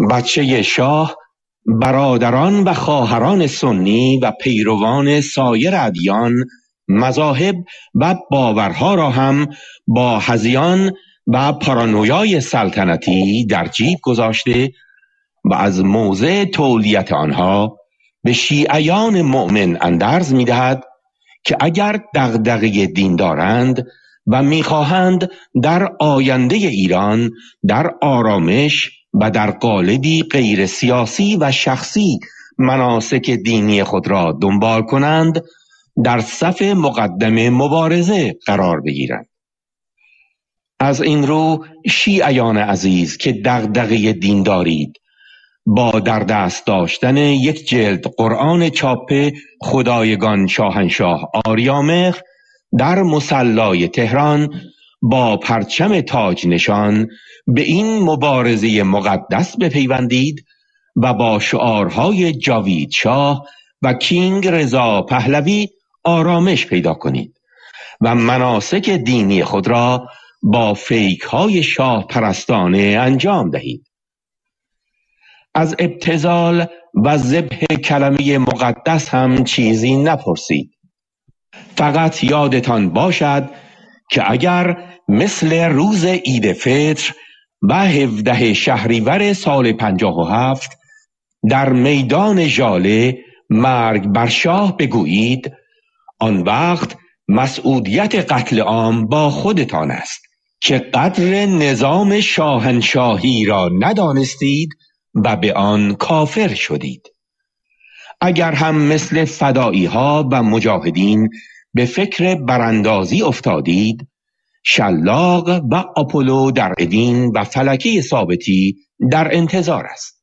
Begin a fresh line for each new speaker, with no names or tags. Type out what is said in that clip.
بچه شاه برادران و خواهران سنی و پیروان سایر ادیان، مذاهب و باورها را هم با هذیان و پارانویای سلطنتی در جیب گذاشته و از موضع تولیت آنها به شیعیان مؤمن اندرز می‌دهد که اگر دغدغه دین دارند و می‌خواهند در آینده ایران در آرامش و در قالبی غیر سیاسی و شخصی مناسک دینی خود را دنبال کنند، در صف مقدم مبارزه قرار بگیرند. از این رو شیعیان عزیز که دغدغه دین دارید، با در دست داشتن یک جلد قرآن چاپ خدایگان شاهنشاه آریامهر در مصلای تهران با پرچم تاج نشان به این مبارزه مقدس بپیوندید و با شعارهای جاوید شاه و کینگ رضا پهلوی آرامش پیدا کنید و مناسک دینی خود را با فیک های شاه پرستانه انجام دهید. از ابتذال و ذبح کلمه مقدس هم چیزی نپرسید. فقط یادتان باشد که اگر مثل روز عید فطر و 17 شهریور سال 57 در میدان ژاله مرگ بر شاه بگویید، آن وقت مسئولیت قتل عام با خودتان است که قدر نظام شاهنشاهی را ندانستید و به آن کافر شدید. اگر هم مثل فدایی ها و مجاهدین به فکر براندازی افتادید، شلاق و آپولو در اوین و فلکی ثابتی در انتظار است.